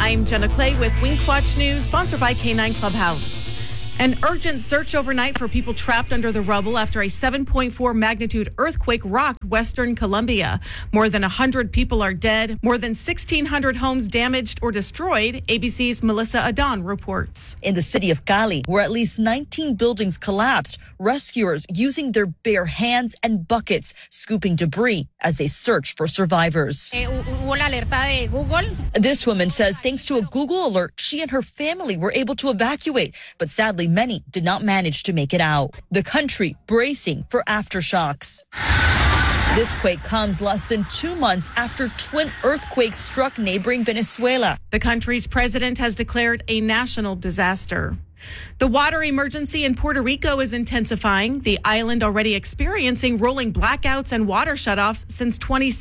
I'm Jenna Clay with Wink Watch News, sponsored by K9 Clubhouse. An urgent search overnight for people trapped under the rubble after a 7.4 magnitude earthquake rocked Western Colombia. More than 100 people are dead, more than 1,600 homes damaged or destroyed, ABC's Melissa Adon reports. In the city of Cali, where at least 19 buildings collapsed, rescuers using their bare hands and buckets scooping debris as they search for survivors. This woman says thanks to a Google alert, she and her family were able to evacuate, but sadly many did not manage to make it out. The country bracing for aftershocks. This quake comes less than 2 months after twin earthquakes struck neighboring Venezuela. The country's president has declared a national disaster. The water emergency in Puerto Rico is intensifying, the island already experiencing rolling blackouts and water shutoffs since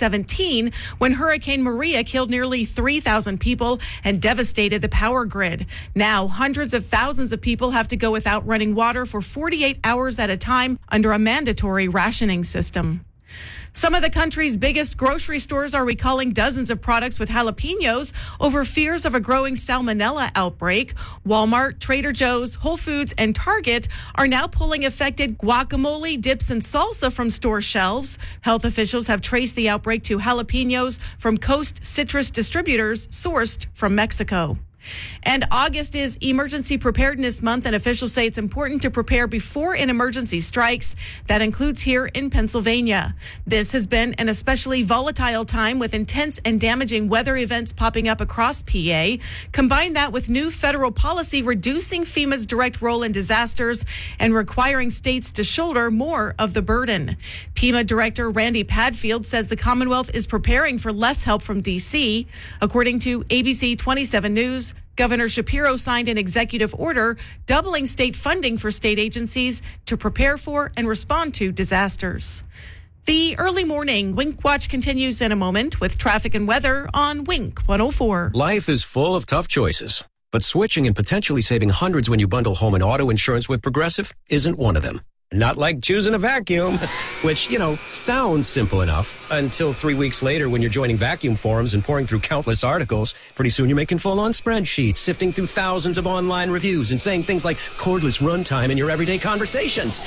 2017, when Hurricane Maria killed nearly 3,000 people and devastated the power grid. Now, hundreds of thousands of people have to go without running water for 48 hours at a time under a mandatory rationing system. Some of the country's biggest grocery stores are recalling dozens of products with jalapenos over fears of a growing salmonella outbreak. Walmart, Trader Joe's, Whole Foods, and Target are now pulling affected guacamole, dips, and salsa from store shelves. Health officials have traced the outbreak to jalapenos from Coast Citrus distributors sourced from Mexico. And August is Emergency Preparedness Month, and officials say it's important to prepare before an emergency strikes. That includes here in Pennsylvania. This has been an especially volatile time with intense and damaging weather events popping up across PA. Combine that with new federal policy reducing FEMA's direct role in disasters and requiring states to shoulder more of the burden. FEMA Director Randy Padfield says the Commonwealth is preparing for less help from D.C. According to ABC 27 News, Governor Shapiro signed an executive order doubling state funding for state agencies to prepare for and respond to disasters. The early morning Wink Watch continues in a moment with traffic and weather on Wink 104. Life is full of tough choices, but switching and potentially saving hundreds when you bundle home and auto insurance with Progressive isn't one of them. Not like choosing a vacuum, which, sounds simple enough until 3 weeks later when you're joining vacuum forums and pouring through countless articles. Pretty soon you're making full-on spreadsheets, sifting through thousands of online reviews and saying things like cordless runtime in your everyday conversations.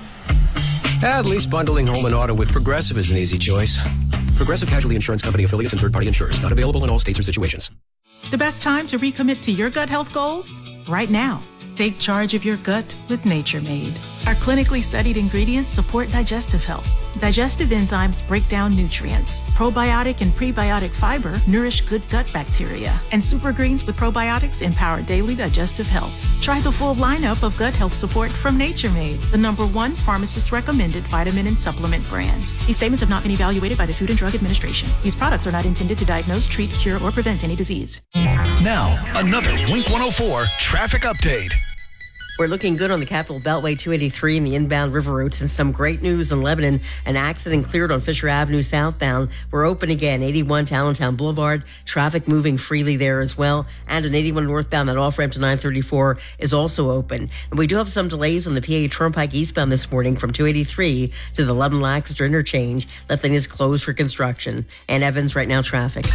At least bundling home and auto with Progressive is an easy choice. Progressive Casualty Insurance Company affiliates and third-party insurers. Not available in all states or situations. The best time to recommit to your gut health goals? Right now. Take charge of your gut with Nature Made. Our clinically studied ingredients support digestive health. Digestive enzymes break down nutrients. Probiotic and prebiotic fiber nourish good gut bacteria. And super greens with probiotics empower daily digestive health. Try the full lineup of gut health support from Nature Made, the #1 pharmacist-recommended vitamin and supplement brand. These statements have not been evaluated by the Food and Drug Administration. These products are not intended to diagnose, treat, cure, or prevent any disease. Now, another Wink 104 traffic update. We're looking good on the Capital Beltway 283 and the inbound river routes, and some great news in Lebanon. An accident cleared on Fisher Avenue southbound. We're open again. 81 to Allentown Boulevard. Traffic moving freely there as well. And on 81 northbound, that off-ramp to 934 is also open. And we do have some delays on the PA Turnpike eastbound this morning from 283 to the London Lancaster interchange. That thing is closed for construction. And Evans, right now, traffic.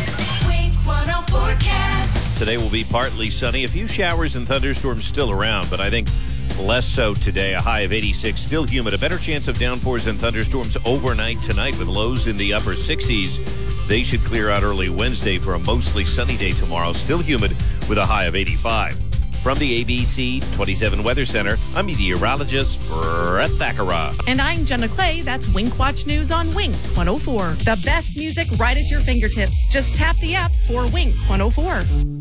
Today will be partly sunny. A few showers and thunderstorms still around, but I think less so today. A high of 86, still humid. A better chance of downpours and thunderstorms overnight tonight with lows in the upper 60s. They should clear out early Wednesday for a mostly sunny day tomorrow. Still humid with a high of 85. From the ABC 27 Weather Center, I'm meteorologist Brett Thakara. And I'm Jenna Clay. That's Wink Watch News on Wink 104. The best music right at your fingertips. Just tap the app for Wink 104.